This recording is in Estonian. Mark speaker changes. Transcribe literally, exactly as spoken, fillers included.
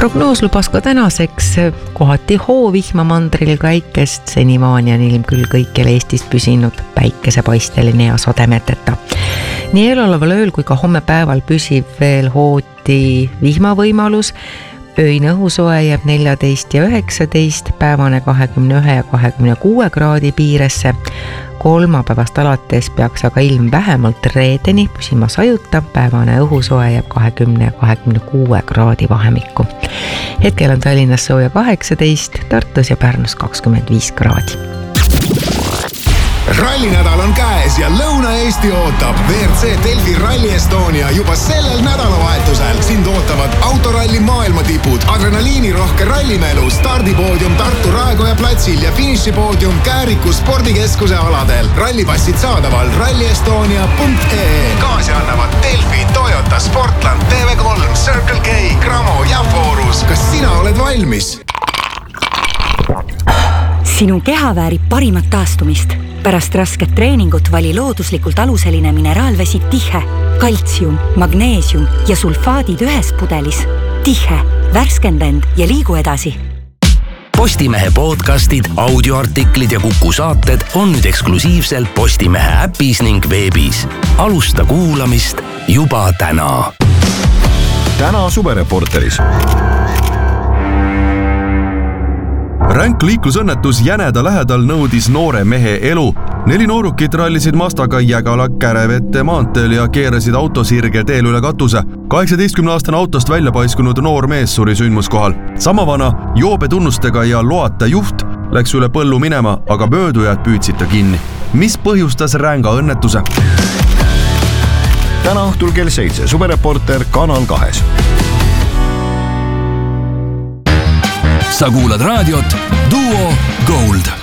Speaker 1: prognoos lubas ka tänaseks kohati hoovihma mandril käikest, senimaani on ilm küll kõikjal Eestis püsinud päikesepaisteline ja sademeteta. Nii eeloleval ööl kui ka homme päeval püsib veel hooti vihmavõimalus. Öine õhusoe jääb neljateist ja üheksateist, päevane kahekümne ühe ja kahekümne kuue kraadi piiresse. Kolmapäevast alates peaks aga ilm vähemalt reedeni püsima sajuta, päevane õhusoe jääb kahekümne ja kahekümne kuue kraadi vahemikku. Hetkel on Tallinnas sooja kaheksateist, Tartus ja Pärnus kakskümmend viis kraadi.
Speaker 2: Rallinädal on käes ja Lõuna-Eesti ootab. V R C Delfi Rally Estonia juba sellel nädalavahetusel. Sind ootavad autoralli maailmatipud, adrenaliinirohke rallimelu, stardipoodium Tartu Raekoja platsil ja finišipoodium Kääriku spordikeskuse aladel. Rallipassid saadaval ralli estonia punkt e e. Kaasi annavad Delfi, Toyota, Sportland, T V kolm, Circle K, Gramo ja Forus. Kas sina oled valmis?
Speaker 3: Sinu keha väärib parimat taastumist. Pärast rasket treeningut vali looduslikult aluseline mineraalvesi Tihe, kaltsium, magneesium ja sulfaadid ühes pudelis. Tihe, värskendend ja liigu edasi.
Speaker 4: Postimehe podcastid, audioartiklid ja Kuku saated on nüüd eksklusiivselt Postimehe äpis ning veebis. Alusta kuulamist juba täna.
Speaker 5: Täna suvereporteris. Ränk liiklusõnnetus Jäneda lähedal nõudis noore mehe elu. Neli noorukit rallisid Mastaga Jägala Kärevette maanteel ja keerasid auto sirge teel üle katuse. kaheksateistkümne aastane autost välja paiskunud noor mees suri sündmuskohal. Sama vana joobe tunnustega ja loata juht läks üle põllu minema, aga möödujad püüdsid ta kinni. Mis põhjustas ränga õnnetuse? Täna õhtul kell seitse, suvereporter Kanal kahes.
Speaker 4: Sa kuulad raadiot Duo Gold.